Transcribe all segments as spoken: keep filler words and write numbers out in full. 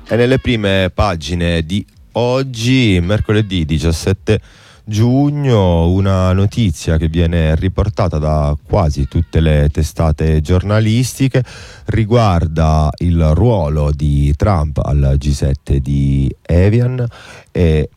E nelle prime pagine di oggi, mercoledì diciassette giugno, una notizia che viene riportata da quasi tutte le testate giornalistiche riguarda il ruolo di Trump al G sette di Evian e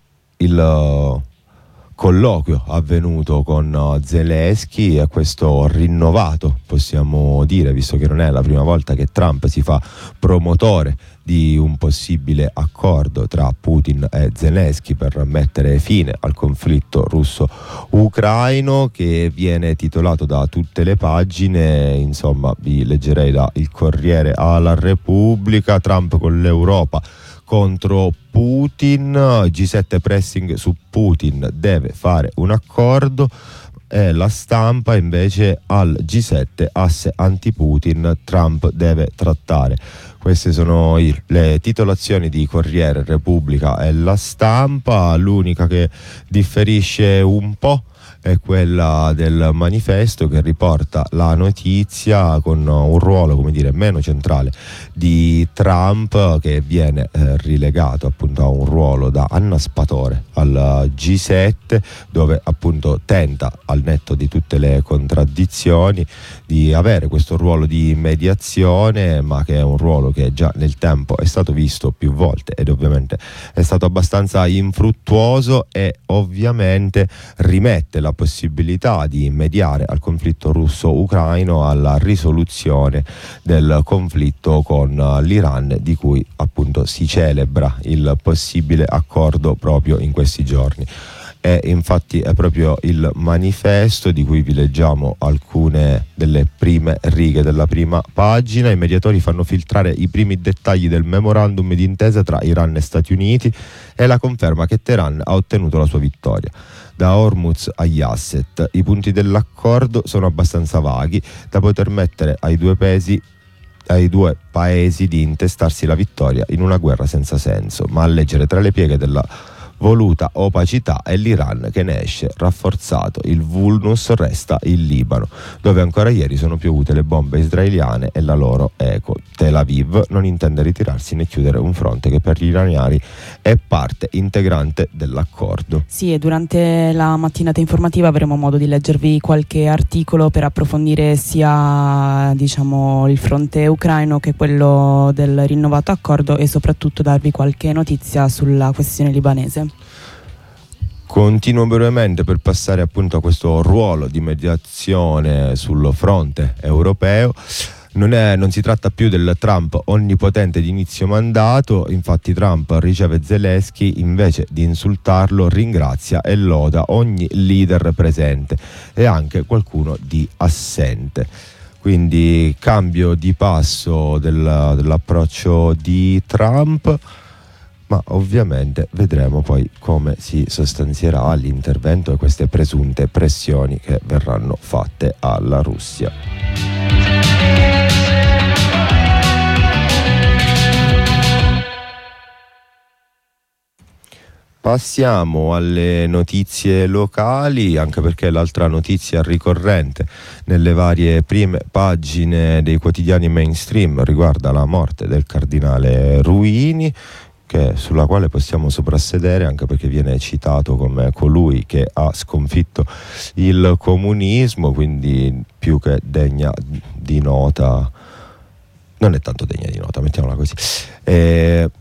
il colloquio avvenuto con Zelensky e questo rinnovato, possiamo dire, visto che non è la prima volta che Trump si fa promotore di un possibile accordo tra Putin e Zelensky per mettere fine al conflitto russo-ucraino, che viene titolato da tutte le pagine. Insomma, vi leggerei da Il Corriere alla Repubblica: Trump con l'Europa contro Putin, G sette pressing su Putin, deve fare un accordo. E La Stampa invece: al G sette asse anti-Putin, Trump deve trattare. Queste sono i, le titolazioni di Corriere, Repubblica e La Stampa. L'unica che differisce un po' è quella del Manifesto, che riporta la notizia con un ruolo, come dire, meno centrale di Trump, che viene eh, rilegato appunto a un ruolo da annaspatore al G sette, dove appunto tenta, al netto di tutte le contraddizioni, di avere questo ruolo di mediazione, ma che è un ruolo che già nel tempo è stato visto più volte ed ovviamente è stato abbastanza infruttuoso, e ovviamente rimette la possibilità di mediare al conflitto russo-ucraino, alla risoluzione del conflitto con l'Iran, di cui appunto si celebra il possibile accordo proprio in questi giorni. E infatti è proprio il Manifesto di cui vi leggiamo alcune delle prime righe della prima pagina. I mediatori fanno filtrare i primi dettagli del memorandum di intesa tra Iran e Stati Uniti e la conferma che Teheran ha ottenuto la sua vittoria. Da Hormuz agli asset, i punti dell'accordo sono abbastanza vaghi da poter mettere ai due pesi ai due paesi di intestarsi la vittoria in una guerra senza senso, ma a leggere tra le pieghe della voluta opacità è l'Iran che ne esce rafforzato. Il vulnus resta il Libano, dove ancora ieri sono piovute le bombe israeliane e la loro eco. Tel Aviv non intende ritirarsi né chiudere un fronte che per gli iraniani è parte integrante dell'accordo. Sì, e durante la mattinata informativa avremo modo di leggervi qualche articolo per approfondire sia, diciamo, il fronte ucraino che quello del rinnovato accordo, e soprattutto darvi qualche notizia sulla questione libanese. Continuo brevemente per passare appunto a questo ruolo di mediazione sul fronte europeo. Non, è, non si tratta più del Trump onnipotente di inizio mandato. Infatti Trump riceve Zelensky, invece di insultarlo ringrazia e loda ogni leader presente e anche qualcuno di assente. Quindi cambio di passo del, dell'approccio di Trump, ma ovviamente vedremo poi come si sostanzierà l'intervento e queste presunte pressioni che verranno fatte alla Russia. Passiamo alle notizie locali, anche perché l'altra notizia ricorrente nelle varie prime pagine dei quotidiani mainstream riguarda la morte del cardinale Ruini, che, sulla quale possiamo soprassedere, anche perché viene citato come colui che ha sconfitto il comunismo, quindi più che degna di nota, non è tanto degna di nota, mettiamola così. Eh,